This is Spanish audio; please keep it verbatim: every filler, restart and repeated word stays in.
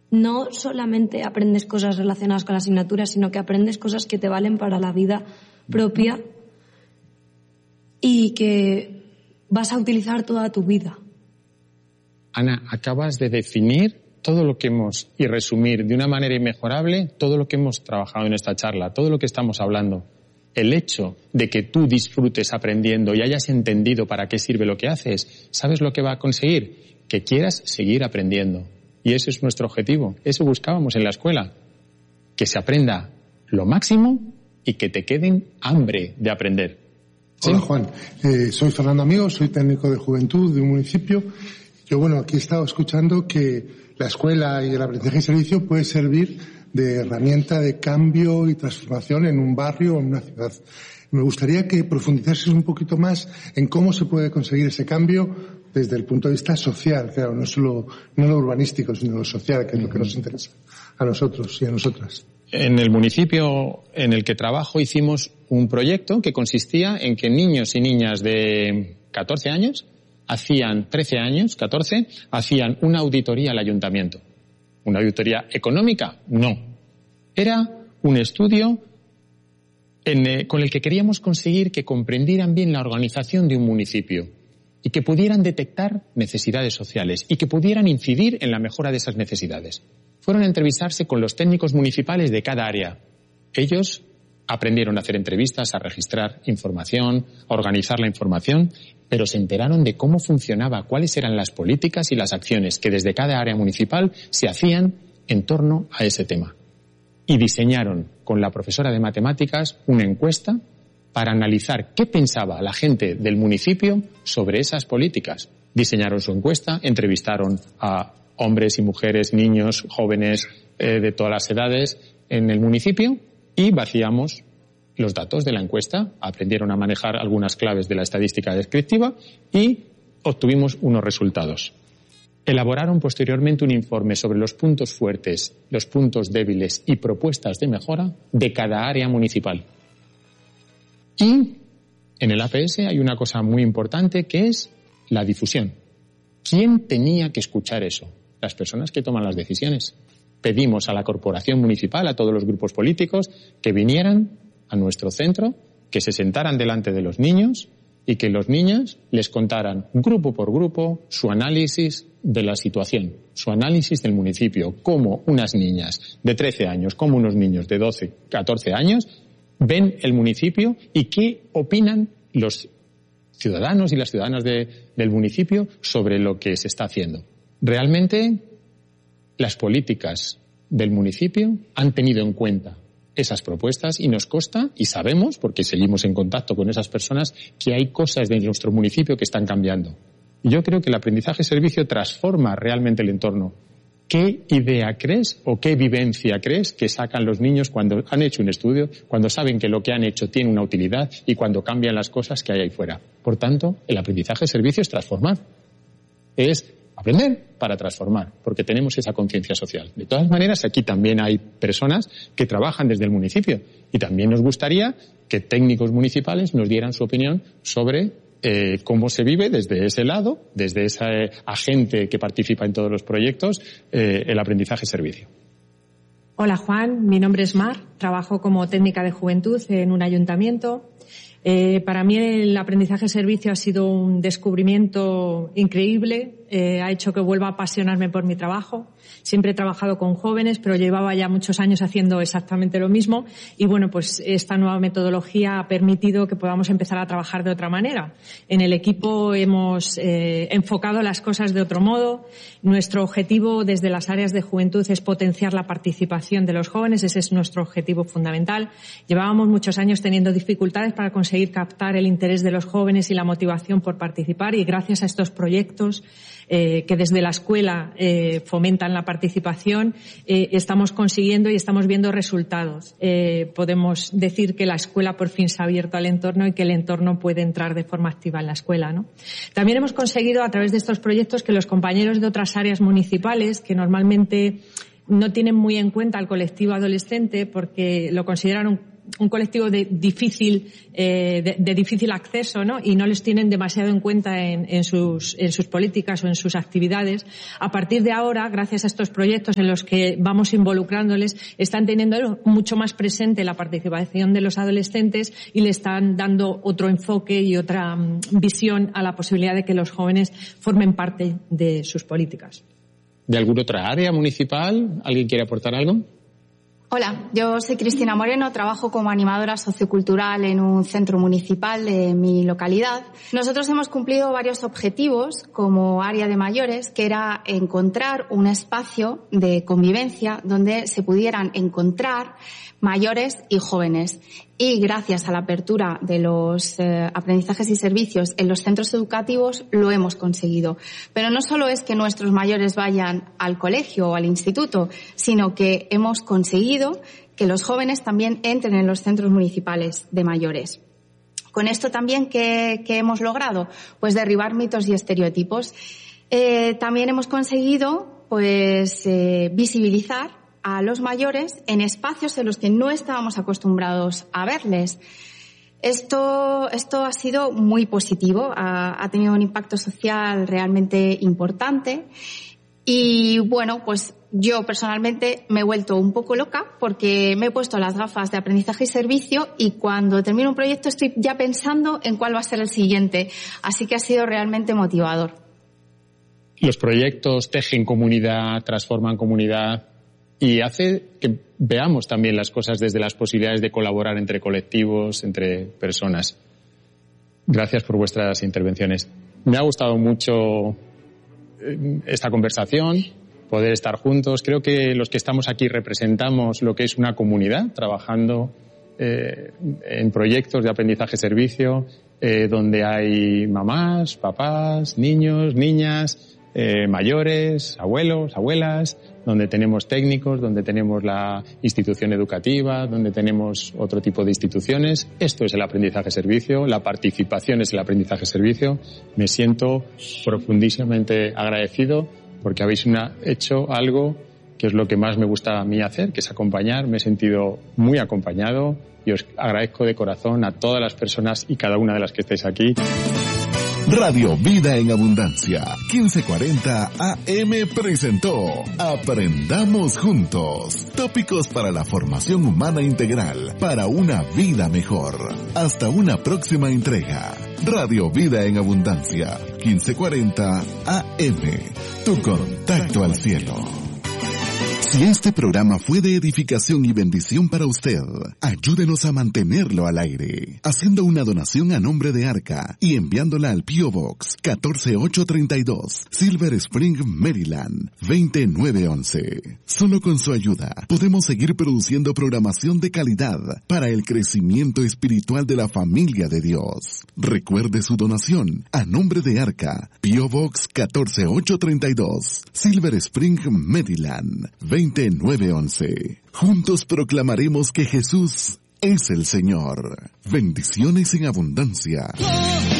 no solamente aprendes cosas relacionadas con la asignatura, sino que aprendes cosas que te valen para la vida propia y que vas a utilizar toda tu vida. Ana, acabas de definir todo lo que hemos, y resumir de una manera inmejorable, todo lo que hemos trabajado en esta charla, todo lo que estamos hablando. El hecho de que tú disfrutes aprendiendo y hayas entendido para qué sirve lo que haces, ¿sabes lo que va a conseguir? Que quieras seguir aprendiendo. Y ese es nuestro objetivo. Eso buscábamos en la escuela. Que se aprenda lo máximo y que te queden hambre de aprender. ¿Sí? Hola, Juan. Eh, soy Fernando Amigo, soy técnico de juventud de un municipio. Yo, bueno, aquí he estado escuchando que la escuela y el aprendizaje y servicio puede servir de herramienta de cambio y transformación en un barrio o en una ciudad. Me gustaría que profundizases un poquito más en cómo se puede conseguir ese cambio desde el punto de vista social, claro, no solo no lo urbanístico, sino lo social, que es lo que nos interesa a nosotros y a nosotras. En el municipio en el que trabajo hicimos un proyecto que consistía en que niños y niñas de catorce años hacían trece años, catorce, hacían una auditoría al ayuntamiento. ¿Una auditoría económica? No. Era un estudio en, eh, con el que queríamos conseguir que comprendieran bien la organización de un municipio y que pudieran detectar necesidades sociales y que pudieran incidir en la mejora de esas necesidades. Fueron a entrevistarse con los técnicos municipales de cada área. Ellos aprendieron a hacer entrevistas, a registrar información, a organizar la información, pero se enteraron de cómo funcionaba, cuáles eran las políticas y las acciones que desde cada área municipal se hacían en torno a ese tema. Y diseñaron con la profesora de matemáticas una encuesta para analizar qué pensaba la gente del municipio sobre esas políticas. Diseñaron su encuesta, entrevistaron a hombres y mujeres, niños, jóvenes eh, de todas las edades en el municipio y vaciamos los datos de la encuesta, aprendieron a manejar algunas claves de la estadística descriptiva y obtuvimos unos resultados. Elaboraron posteriormente un informe sobre los puntos fuertes, los puntos débiles y propuestas de mejora de cada área municipal. Y en el A P S hay una cosa muy importante que es la difusión. ¿Quién tenía que escuchar eso? Las personas que toman las decisiones. Pedimos a la corporación municipal, a todos los grupos políticos, que vinieran a nuestro centro, que se sentaran delante de los niños y que los niños les contaran grupo por grupo su análisis de la situación, su análisis del municipio, cómo unas niñas de trece años, cómo unos niños de doce, catorce años ven el municipio y qué opinan los ciudadanos y las ciudadanas de, del municipio sobre lo que se está haciendo. Realmente las políticas del municipio han tenido en cuenta esas propuestas y nos consta y sabemos, porque seguimos en contacto con esas personas, que hay cosas de nuestro municipio que están cambiando. Y yo creo que el aprendizaje-servicio transforma realmente el entorno. ¿Qué idea crees o qué vivencia crees que sacan los niños cuando han hecho un estudio, cuando saben que lo que han hecho tiene una utilidad y cuando cambian las cosas que hay ahí fuera? Por tanto, el aprendizaje-servicio es transformar. Es aprender para transformar, porque tenemos esa conciencia social. De todas maneras, aquí también hay personas que trabajan desde el municipio y también nos gustaría que técnicos municipales nos dieran su opinión sobre eh, cómo se vive desde ese lado, desde ese eh, agente que participa en todos los proyectos, eh, el aprendizaje-servicio. Hola Juan, mi nombre es Mar, trabajo como técnica de juventud en un ayuntamiento. Eh, para mí el aprendizaje-servicio ha sido un descubrimiento increíble, eh, ha hecho que vuelva a apasionarme por mi trabajo. Siempre he trabajado con jóvenes, pero llevaba ya muchos años haciendo exactamente lo mismo y bueno, pues esta nueva metodología ha permitido que podamos empezar a trabajar de otra manera. En el equipo hemos eh, enfocado las cosas de otro modo. Nuestro objetivo desde las áreas de juventud es potenciar la participación de los jóvenes, ese es nuestro objetivo fundamental. Llevábamos muchos años teniendo dificultades para conseguir captar el interés de los jóvenes y la motivación por participar y gracias a estos proyectos eh, que desde la escuela eh, fomentan la participación, eh, estamos consiguiendo y estamos viendo resultados. Eh, podemos decir que la escuela por fin se ha abierto al entorno y que el entorno puede entrar de forma activa en la escuela, ¿no? También hemos conseguido a través de estos proyectos que los compañeros de otras áreas municipales, que normalmente no tienen muy en cuenta al colectivo adolescente porque lo consideran un un colectivo de difícil, eh, de, de difícil acceso, ¿no? Y no les tienen demasiado en cuenta en, en sus, en sus políticas o en sus actividades. A partir de ahora, gracias a estos proyectos en los que vamos involucrándoles, están teniendo mucho más presente la participación de los adolescentes y le están dando otro enfoque y otra um, visión a la posibilidad de que los jóvenes formen parte de sus políticas. ¿De alguna otra área municipal? ¿Alguien quiere aportar algo? Hola, yo soy Cristina Moreno, trabajo como animadora sociocultural en un centro municipal de mi localidad. Nosotros hemos cumplido varios objetivos como área de mayores, que era encontrar un espacio de convivencia donde se pudieran encontrar mayores y jóvenes. Y gracias a la apertura de los eh, aprendizajes y servicios en los centros educativos lo hemos conseguido. Pero no solo es que nuestros mayores vayan al colegio o al instituto, sino que hemos conseguido que los jóvenes también entren en los centros municipales de mayores. Con esto también, ¿qué, qué hemos logrado? Pues derribar mitos y estereotipos. Eh, también hemos conseguido pues eh, visibilizar a los mayores en espacios en los que no estábamos acostumbrados a verles. Esto, esto ha sido muy positivo, ha, ha tenido un impacto social realmente importante y bueno, pues yo personalmente me he vuelto un poco loca porque me he puesto las gafas de aprendizaje y servicio y cuando termino un proyecto estoy ya pensando en cuál va a ser el siguiente, así que ha sido realmente motivador. Los proyectos tejen comunidad, transforman comunidad y hace que veamos también las cosas desde las posibilidades de colaborar entre colectivos, entre personas. Gracias por vuestras intervenciones. Me ha gustado mucho esta conversación, poder estar juntos. Creo que los que estamos aquí representamos lo que es una comunidad, trabajando eh, en proyectos de aprendizaje-servicio, eh, donde hay mamás, papás, niños, niñas, Eh, mayores, abuelos, abuelas, donde tenemos técnicos, donde tenemos la institución educativa, donde tenemos otro tipo de instituciones. Esto es el aprendizaje-servicio, la participación es el aprendizaje-servicio. Me siento profundísimamente agradecido porque habéis una, hecho algo que es lo que más me gusta a mí hacer, que es acompañar. Me he sentido muy acompañado y os agradezco de corazón a todas las personas y cada una de las que estáis aquí. Radio Vida en Abundancia, quince cuarenta A M presentó Aprendamos Juntos. Tópicos para la formación humana integral, para una vida mejor. Hasta una próxima entrega. Radio Vida en Abundancia, quince cuarenta A M. Tu contacto al cielo. Si este programa fue de edificación y bendición para usted, ayúdenos a mantenerlo al aire, haciendo una donación a nombre de Arca y enviándola al P O Box catorce ocho treinta y dos, Silver Spring, Maryland, veinte nueve once. Solo con su ayuda podemos seguir produciendo programación de calidad para el crecimiento espiritual de la familia de Dios. Recuerde su donación a nombre de Arca, P O Box catorce ocho treinta y dos, Silver Spring, Maryland, veinte nueve once. Juntos proclamaremos que Jesús es el Señor. Bendiciones en abundancia.